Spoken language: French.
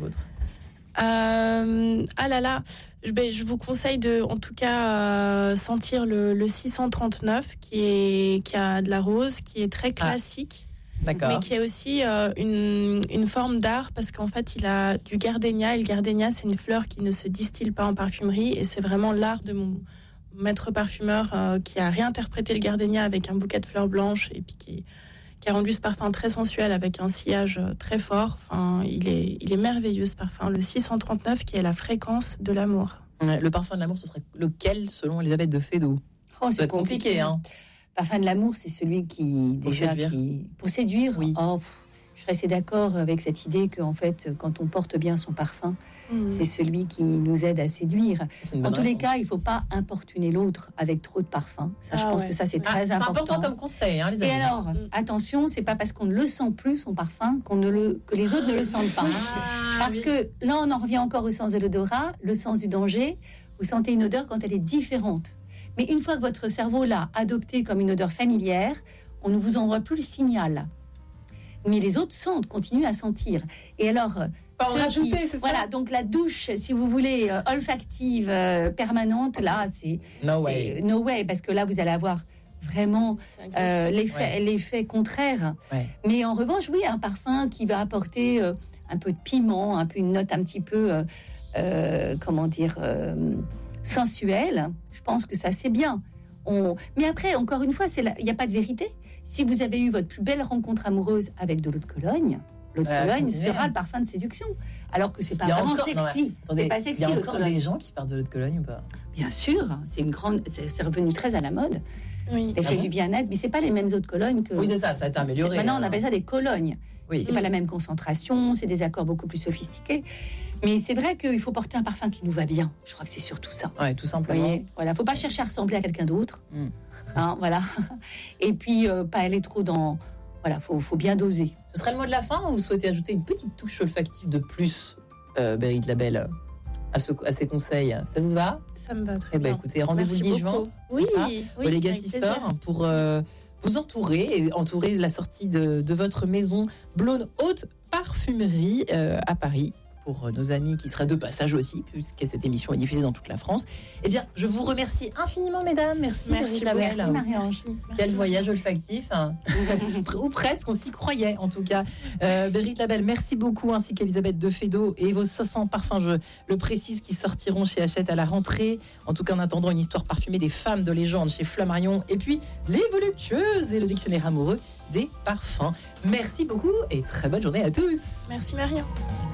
autre? Ah là là, je vous conseille de, en tout cas, sentir le 639 qui a de la rose, qui est très classique, mais qui a aussi une forme d'art parce qu'en fait, il a du gardénia. Et le gardénia, c'est une fleur qui ne se distille pas en parfumerie et c'est vraiment l'art de mon maître parfumeur qui a réinterprété le gardénia avec un bouquet de fleurs blanches et puis qui a rendu ce parfum très sensuel avec un sillage très fort. Enfin, il est merveilleux ce parfum, le 639 qui est la fréquence de l'amour. Le parfum de l'amour, ce serait lequel selon Elisabeth de Fédot? C'est compliqué. Hein. Parfum de l'amour, c'est celui qui pour séduire. Oui. Je serais assez d'accord avec cette idée qu'en fait, quand on porte bien son parfum, c'est celui qui nous aide à séduire. En tous les cas, il ne faut pas importuner l'autre avec trop de parfum. Ça, je pense que ça, c'est très important. C'est important comme conseil, hein, les amis. Et alors, attention, c'est pas parce qu'on ne le sent plus, son parfum, que les autres ne le sentent pas. Parce que là, on en revient encore au sens de l'odorat, le sens du danger. Vous sentez une odeur quand elle est différente. Mais une fois que votre cerveau l'a adoptée comme une odeur familière, on ne vous envoie plus le signal. Mais les autres continuent à sentir. Et alors, voilà, donc la douche, si vous voulez, olfactive, permanente, là, c'est no way, parce que là, vous allez avoir vraiment l'effet contraire. Ouais. Mais en revanche, oui, un parfum qui va apporter un peu de piment, un peu une note un petit peu, sensuelle. Je pense que ça, c'est bien. Mais après, encore une fois, il n'y a pas de vérité. Si vous avez eu votre plus belle rencontre amoureuse avec de l'eau de Cologne, l'eau de Cologne sera le parfum de séduction. Alors que c'est pas vraiment sexy. C'est pas sexy. Il y a encore des gens qui parlent de l'eau de Cologne ou pas? Bien sûr, c'est revenu très à la mode. Oui. L'effet du bien-être, mais c'est pas les mêmes eaux de Cologne que. Oui, c'est ça a été amélioré. Maintenant, on appelle ça des colognes. Oui. C'est pas la même concentration, c'est des accords beaucoup plus sophistiqués. Mais c'est vrai qu'il faut porter un parfum qui nous va bien. Je crois que c'est surtout ça. Ouais, tout simplement. Voilà, faut pas chercher à ressembler à quelqu'un d'autre. Hein, voilà. Et puis pas aller trop dans. Voilà, faut bien doser. Ce serait le mot de la fin ou vous souhaitez ajouter une petite touche olfactive de plus, Berit Labelle, à ces conseils? Ça vous va? Ça me va très bien. Écoutez, rendez-vous le 10 juin. Oui, au Legacy Store pour vous entourer la sortie de votre maison Blonde Haute Parfumerie à Paris. Pour nos amis qui seraient de passage aussi, puisque cette émission est diffusée dans toute la France. Eh bien, je vous remercie infiniment, mesdames. Merci Marie-Ange. Quel voyage olfactif. Hein. Ou presque, on s'y croyait, en tout cas. Berit Labelle, merci beaucoup, ainsi qu'Elisabeth de Fédot et vos 500 parfums, je le précise, qui sortiront chez Hachette à la rentrée. En tout cas, en attendant, une histoire parfumée des femmes de légende chez Flammarion. Et puis, Les Voluptueuses et le dictionnaire amoureux des parfums. Merci beaucoup et très bonne journée à tous. Merci, Marion.